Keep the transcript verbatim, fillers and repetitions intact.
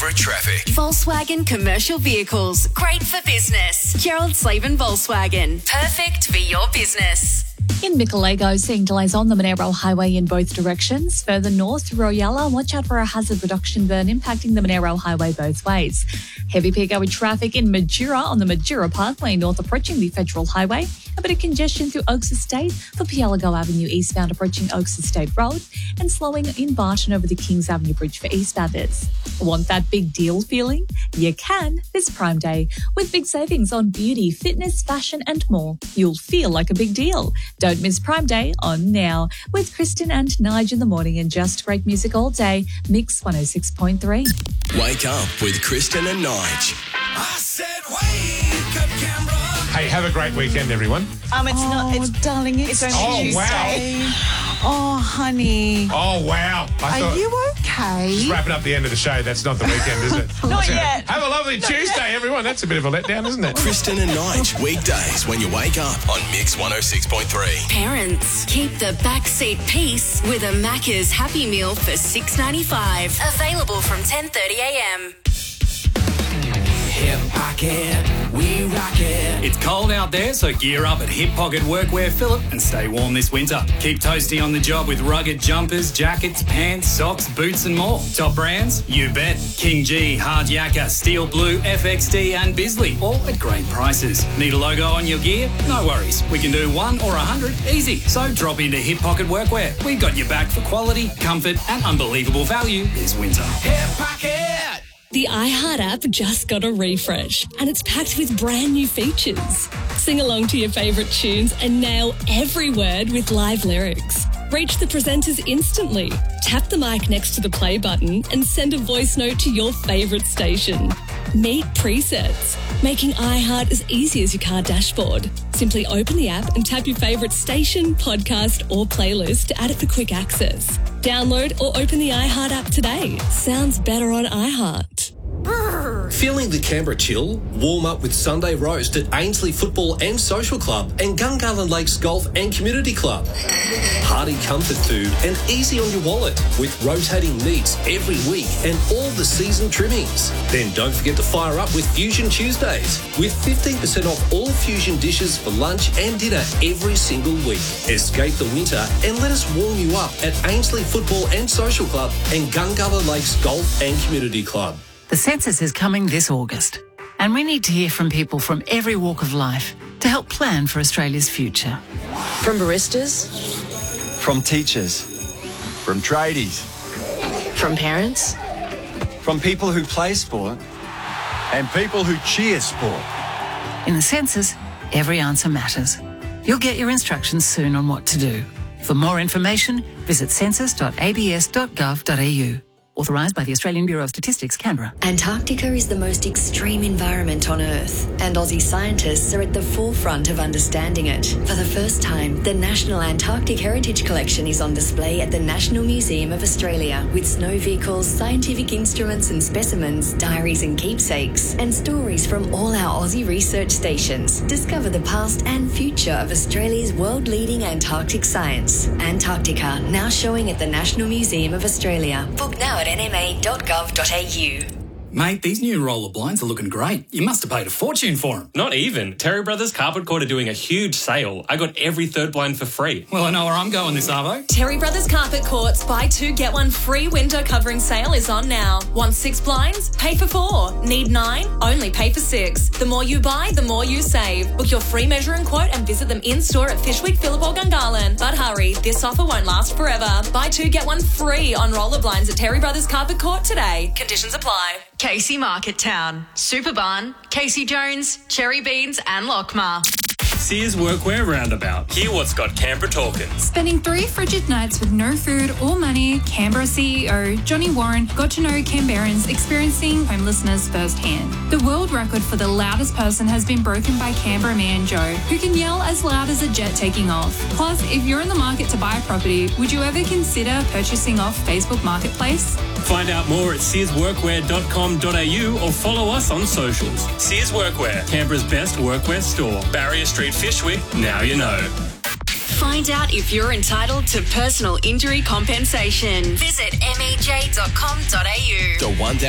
Canberra traffic. Volkswagen Commercial Vehicles. Great for business. Gerald Slaven Volkswagen. Perfect for your business. In Mickalego, seeing delays on the Monaro Highway in both directions. Further north, Royalla, watch out for a hazard reduction burn impacting the Monaro Highway both ways. Heavy peak hour traffic in Majura on the Majura Parkway north approaching the Federal Highway. A bit of congestion through Oaks Estate for Pialago Avenue eastbound approaching Oaks Estate Road and slowing in Barton over the Kings Avenue Bridge for eastbounders. Want that big deal feeling? You can this Prime Day with big savings on beauty, fitness, fashion and more. You'll feel like a big deal. Don't miss Prime Day on Now with Kristen and Nige in the morning and just great music all day. Mix one oh six point three. Wake up with Kristen and Nige. I said wake up, Canberra. Hey, have a great weekend, everyone. Um, it's oh, not. It's darling, it's, it's Oh, only wow. Tuesday. Oh, honey. Oh, wow. I Are thought, you okay? just wrapping up the end of the show. That's not the weekend, is it? Not So, yet. Have a lovely Not Tuesday, everyone. That's a bit of a letdown, isn't it? Kristen and Nige, weekdays when you wake up on Mix one oh six point three. Parents, keep the backseat peace with a Macca's Happy Meal for six ninety-five. Available from ten thirty a m. Hip Pocket, we rock it. It's cold out there, so gear up at Hip Pocket Workwear Phillip and stay warm this winter. Keep toasty on the job with rugged jumpers, jackets, pants, socks, boots and more. Top brands? You bet. King G, Hard Yakka, Steel Blue, F X D and Bisley, all at great prices. Need a logo on your gear? No worries. We can do one or a hundred, easy. So drop into Hip Pocket Workwear. We've got your back for quality, comfort and unbelievable value this winter. Hip Pocket. The iHeart app just got a refresh and it's packed with brand new features. Sing along to your favourite tunes and nail every word with live lyrics. Reach the presenters instantly. Tap the mic next to the play button and send a voice note to your favourite station. Meet presets, making iHeart as easy as your car dashboard. Simply open the app and tap your favourite station, podcast or playlist to add it for quick access. Download or open the iHeart app today. Sounds better on iHeart. Feeling the Canberra chill? Warm up with Sunday roast at Ainsley Football and Social Club and Gungahlin Lakes Golf and Community Club. Hearty comfort food and easy on your wallet with rotating meats every week and all the season trimmings. Then don't forget to fire up with Fusion Tuesdays with fifteen percent off all Fusion dishes for lunch and dinner every single week. Escape the winter and let us warm you up at Ainsley Football and Social Club and Gungahlin Lakes Golf and Community Club. The census is coming this August, and we need to hear from people from every walk of life to help plan for Australia's future. From baristas, from teachers, from tradies, from parents, from people who play sport, and people who cheer sport. In the census, every answer matters. You'll get your instructions soon on what to do. For more information, visit census dot a b s dot gov dot a u. Authorised by the Australian Bureau of Statistics, Canberra. Antarctica is the most extreme environment on Earth, and Aussie scientists are at the forefront of understanding it. For the first time, the National Antarctic Heritage Collection is on display at the National Museum of Australia, with snow vehicles, scientific instruments and specimens, diaries and keepsakes, and stories from all our Aussie research stations. Discover the past and future of Australia's world-leading Antarctic science. Antarctica, now showing at the National Museum of Australia. Book now at n m a dot gov dot a u. Mate, these new roller blinds are looking great. You must have paid a fortune for them. Not even. Terry Brothers Carpet Court are doing a huge sale. I got every third blind for free. Well, I know where I'm going this Arvo. Terry Brothers Carpet Court's buy two, get one free window covering sale is on now. Want six blinds? Pay for four. Need nine? Only pay for six. The more you buy, the more you save. Book your free measuring quote and visit them in store at Fishwick, Phillip or Gungahlin. But hurry, this offer won't last forever. Buy two, get one free on roller blinds at Terry Brothers Carpet Court today. Conditions apply. Casey Market Town, Superbarn, Casey Jones, Cherry Beans and Lockmar. Sears Workwear Roundabout. Hear what's got Canberra talking. Spending three frigid nights with no food or money, Canberra C E O Johnny Warren got to know Canberrans experiencing homelessness firsthand. The world record for the loudest person has been broken by Canberra man Joe, who can yell as loud as a jet taking off. Plus, if you're in the market to buy a property, would you ever consider purchasing off Facebook Marketplace? Find out more at sears workwear dot com dot a u or follow us on socials. Sears Workwear, Canberra's best workwear store. Barrier Street, Fishwick, now you know. Find out if you're entitled to personal injury compensation. Visit m e j dot com dot a u. The one